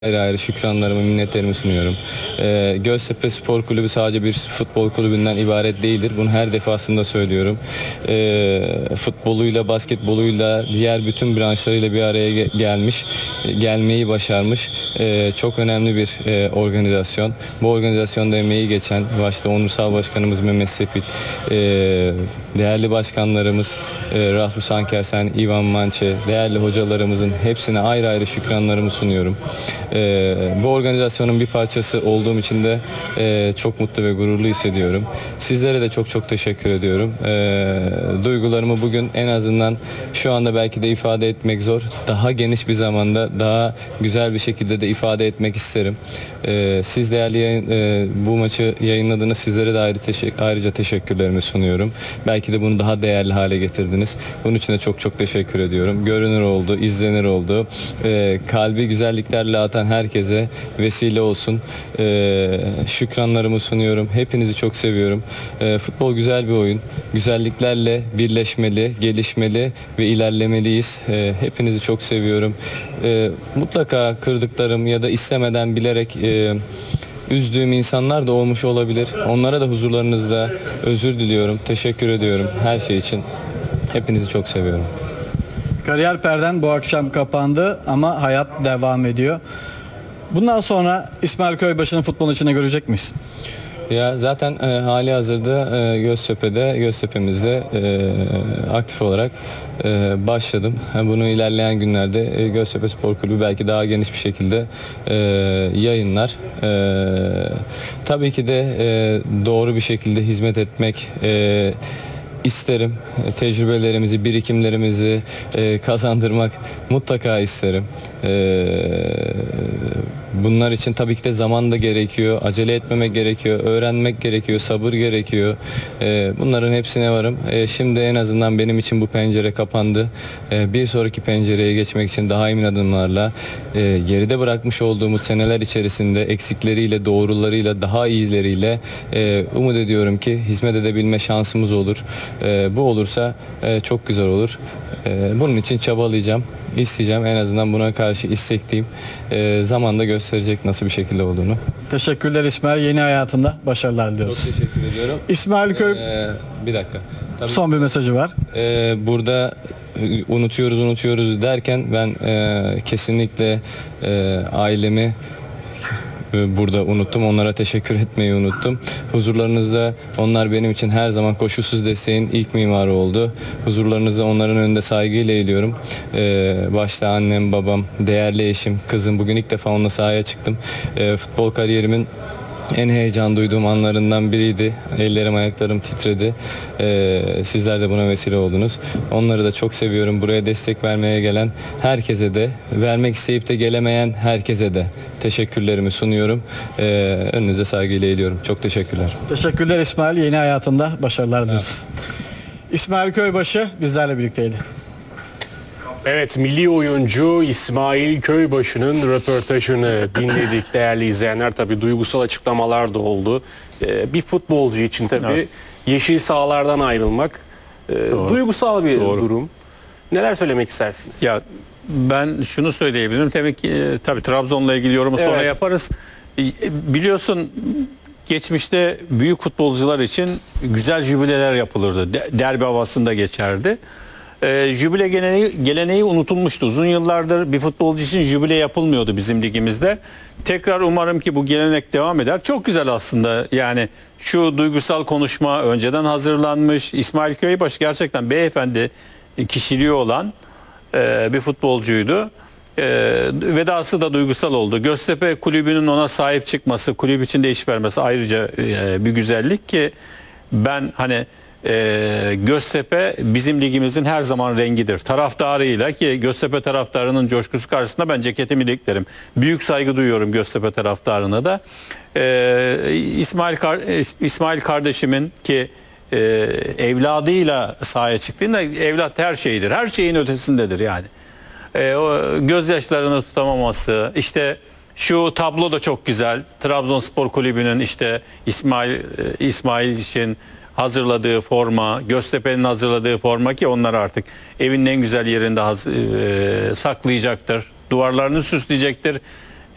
ayrı ayrı şükranlarımı, minnetlerimi sunuyorum. Göztepe Spor Kulübü sadece bir futbol kulübünden ibaret değildir. Bunu her defasında söylüyorum. Futboluyla, basketboluyla, diğer bütün branşlarıyla bir araya gelmeyi başarmış. Çok önemli bir organizasyon. Bu organizasyonda emeği geçen, başta Onursal Başkanımız Mehmet Sepil, değerli başkanlarımız Rasmus Ankersen, Ivan Mançe, değerli hocalarımızın hepsine ayrı ayrı şükranlarımı sunuyorum. Bu organizasyonun bir parçası olduğum için de çok mutlu ve gururlu hissediyorum. Sizlere de çok teşekkür ediyorum. Duygularımı bugün en azından şu anda belki de ifade etmek zor. Daha geniş bir zamanda daha güzel bir şekilde de ifade etmek isterim. Siz değerli bu maçı yayınladığınız sizlere de ayrıca teşekkürlerimi sunuyorum. Belki de bunu daha değerli hale getirdiniz. Bunun için de çok teşekkür ediyorum. Görünür oldu, izlenir oldu. Kalbi güzelliklerle atan herkese vesile olsun. Şükranlarımı sunuyorum. Hepinizi çok seviyorum. Futbol güzel bir oyun. Güzelliklerle birleşmeli, gelişmeli ve ilerlemeliyiz. Hepinizi çok seviyorum. Mutlaka kırdıklarım ya da istemeden bilerek üzdüğüm insanlar da olmuş olabilir. Onlara da huzurlarınızda özür diliyorum. Teşekkür ediyorum her şey için. Hepinizi çok seviyorum. Kariyer perden bu akşam kapandı ama hayat devam ediyor. Bundan sonra İsmail Köybaşı'nın futbolun içine görecek miyiz? Ya zaten hali hazırda Göztepe'mizde aktif olarak başladım. Bunu ilerleyen günlerde Göztepe Spor Kulübü belki daha geniş bir şekilde yayınlar. Tabii ki de doğru bir şekilde hizmet etmek isterim. Tecrübelerimizi, birikimlerimizi kazandırmak mutlaka isterim. Bunlar için tabii ki de zaman da gerekiyor, acele etmemek gerekiyor, öğrenmek gerekiyor, sabır gerekiyor. Bunların hepsine varım. Şimdi en azından benim için bu pencere kapandı. Bir sonraki pencereye geçmek için daha emin adımlarla geride bırakmış olduğumuz seneler içerisinde eksikleriyle, doğrularıyla, daha iyileriyle umut ediyorum ki hizmet edebilme şansımız olur. Bu olursa çok güzel olur. Bunun için çabalayacağım, isteyeceğim. En azından buna karşı istekliyim. Zaman da gösterecek nasıl bir şekilde olduğunu. Teşekkürler İsmail. Yeni hayatında başarılar diliyoruz. Çok teşekkür ediyorum. İsmail Köy... Bir dakika. Tabii, son bir mesajı var. burada unutuyoruz derken ben kesinlikle ailemi burada unuttum. Onlara teşekkür etmeyi unuttum. Huzurlarınızda onlar benim için her zaman koşulsuz desteğin ilk mimarı oldu. Huzurlarınızda onların önünde saygıyla eğiliyorum. Başta annem, babam, değerli eşim, kızım. Bugün ilk defa onunla sahaya çıktım. Futbol kariyerimin en heyecan duyduğum anlarından biriydi. Ellerim, ayaklarım titredi. Sizler de buna vesile oldunuz. Onları da çok seviyorum. Buraya destek vermeye gelen herkese de, vermek isteyip de gelemeyen herkese de teşekkürlerimi sunuyorum. Önünüze saygıyla eğiliyorum. Çok teşekkürler. Teşekkürler İsmail. Yeni hayatında başarılar diliyoruz. İsmail Köybaşı bizlerle birlikteydi. Evet, milli oyuncu İsmail Köybaşı'nın röportajını dinledik değerli izleyenler. Tabii duygusal açıklamalar da oldu. Bir futbolcu için tabii evet, yeşil sahalardan ayrılmak duygusal bir durum. Neler söylemek istersiniz? Ya ben şunu söyleyebilirim. Tabii Trabzon'la ilgili yorumu sonra yaparız. Biliyorsun geçmişte büyük futbolcular için güzel jübileler yapılırdı. Derbi havasında geçerdi. Jübile geleneği unutulmuştu. Uzun yıllardır bir futbolcu için jübile yapılmıyordu bizim ligimizde. Tekrar umarım ki bu gelenek devam eder. Çok güzel aslında. Yani şu duygusal konuşma önceden hazırlanmış. İsmail Köybaşı gerçekten beyefendi kişiliği olan bir futbolcuydu. Vedası da duygusal oldu. Göztepe kulübünün ona sahip çıkması, kulüp içinde iş vermesi ayrıca bir güzellik ki ben hani Göztepe bizim ligimizin her zaman rengidir. Taraftarıyla ki Göztepe taraftarının coşkusu karşısında ben ceketimi diklerim. Büyük saygı duyuyorum Göztepe taraftarına da. İsmail kardeşimin ki evladıyla sahaya çıktığında evlat her şeydir. Her şeyin ötesindedir yani. O gözyaşlarını tutamaması, işte şu tablo da çok güzel. Trabzonspor Kulübü'nün işte İsmail için hazırladığı forma, Göztepe'nin hazırladığı forma ki onlar artık evin en güzel yerinde saklayacaktır. Duvarlarını süsleyecektir.